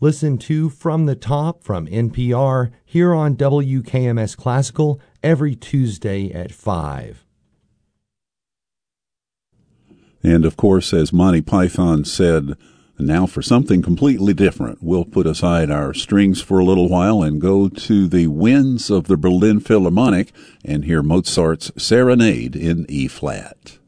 Listen to From the Top from NPR here on WKMS Classical every Tuesday at 5. And, of course, as Monty Python said, now for something completely different. We'll put aside our strings for a little while and go to the winds of the Berlin Philharmonic and hear Mozart's Serenade in E-flat.